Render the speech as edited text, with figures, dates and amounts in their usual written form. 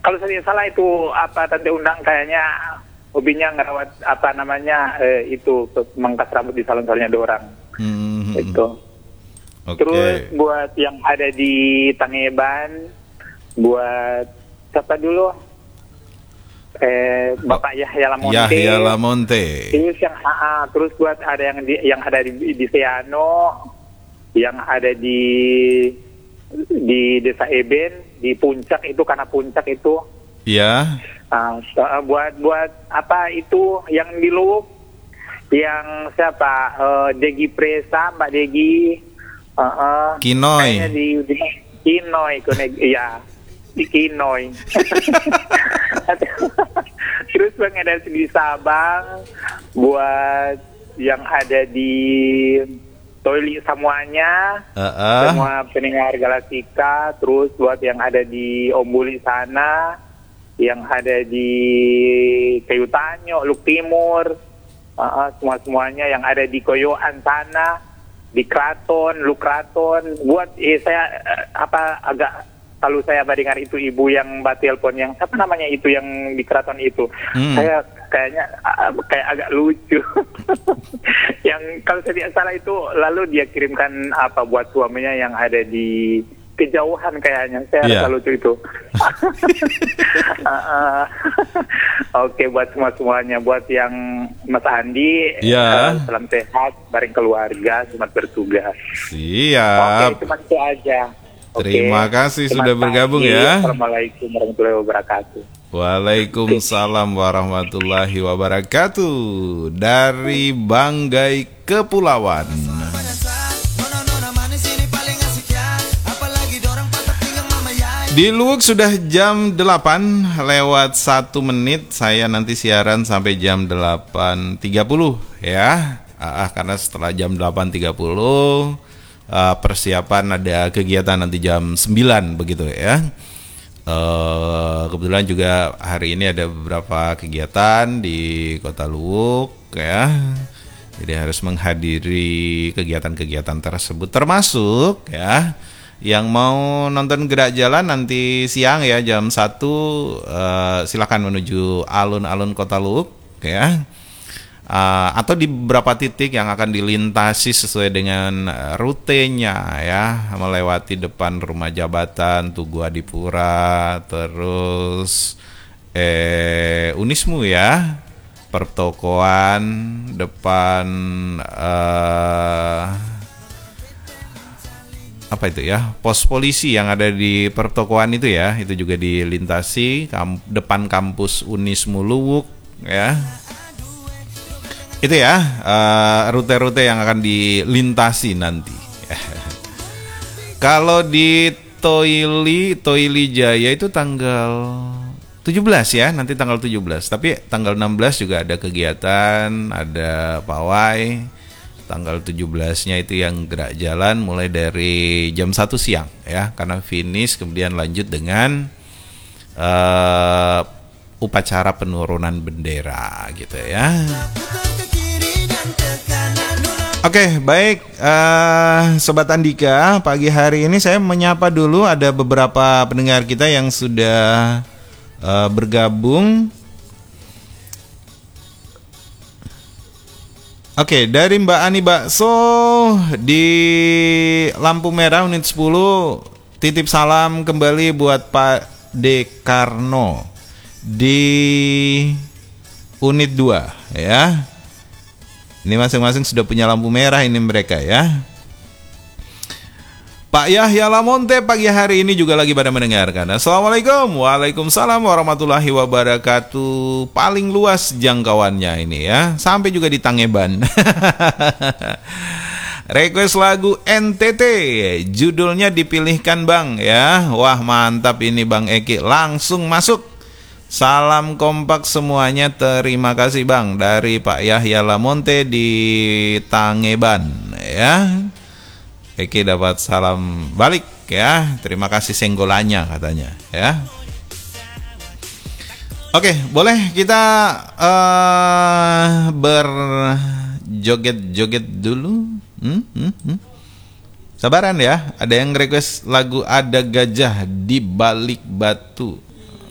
Kalau saya tidak salah itu apa Tante Undang kayaknya hobinya ngerawat apa namanya itu mangkas rambut di salon-salonnya ada orang. Itu. Terus buat yang ada di Tangeban, buat siapa dulu? Bapak Yahya Lamonte. Yahya Lamonte. Terus terus buat ada yang ada di Seano, yang ada di Desa Eben, di Puncak itu karena Puncak itu. Iya. Buat apa itu yang di Luwuk, yang siapa? Degi Presa, Mbak Degi. Kinoy. Di Kinoy, iya. Di Kinoy. Terus Bang ada di Sabang, buat yang ada di Toilet semuanya, semua pendengar Galasika, terus buat yang ada di Ombuli sana, yang ada di Kayu Tanyo, Luk Timur, semuanya yang ada di Koyoan sana, di Kraton, Luk Kraton, buat saya agak kalau saya dengar itu ibu yang mbak telepon yang apa namanya itu yang di Kraton itu, saya kayaknya kayak agak lucu. Yang kalau saya tidak salah itu lalu dia kirimkan apa buat suaminya yang ada di kejauhan kayaknya, saya rasa lucu itu. Oke, buat semuanya, buat yang Mas Andi, salam sehat, bareng keluarga, selamat bertugas. Siap. Oke, cuma itu aja. Terima kasih sudah bergabung ya. Assalamualaikum warahmatullahi wabarakatuh. Waalaikumsalam warahmatullahi wabarakatuh. Dari Banggai Kepulauan. Di Luwuk sudah jam 8 lewat 1 menit. Saya nanti siaran sampai jam 8.30 ya. Karena setelah jam 8.30 persiapan ada kegiatan nanti jam 9 begitu ya. Kebetulan juga hari ini ada beberapa kegiatan di Kota Luwuk ya. Jadi harus menghadiri kegiatan-kegiatan tersebut, termasuk ya yang mau nonton gerak jalan nanti siang ya jam 1, silakan menuju alun-alun Kota Luwuk ya. Atau di beberapa titik yang akan dilintasi sesuai dengan rutenya ya, melewati depan rumah jabatan Tugu Adipura, terus Unismu ya, pertokoan depan apa itu ya, pos polisi yang ada di pertokoan itu ya, itu juga dilintasi depan kampus Unismu Luwuk ya. Itu ya rute-rute yang akan dilintasi nanti. Kalau di Toili Jaya itu tanggal 17 ya, nanti tanggal 17. Tapi tanggal 16 juga ada kegiatan, ada pawai. Tanggal 17-nya itu yang gerak jalan mulai dari jam 1 siang ya, karena finish kemudian lanjut dengan upacara penurunan bendera gitu ya. Oke, baik Sobat Andika, pagi hari ini saya menyapa dulu ada beberapa pendengar kita yang sudah bergabung. Oke, dari Mbak Ani Bakso di Lampu Merah unit 10, titip salam kembali buat Pak Dekarno di unit 2 ya. Ini masing-masing sudah punya lampu merah ini mereka ya. Pak Yahya Lamonte pagi hari ini juga lagi pada mendengarkan. Assalamualaikum. Waalaikumsalam warahmatullahi wabarakatuh. Paling luas jangkauannya ini ya, sampai juga di Tangeban. Request lagu NTT, judulnya dipilihkan Bang ya. Wah mantap ini Bang Eki, langsung masuk. Salam kompak semuanya, terima kasih Bang, dari Pak Yahya Lamonte di Tangeban ya. Eki dapat salam balik ya, terima kasih senggolannya katanya ya. Oke, boleh kita berjoget-joget dulu. Sabaran ya, ada yang request lagu Ada Gajah di Balik Batu.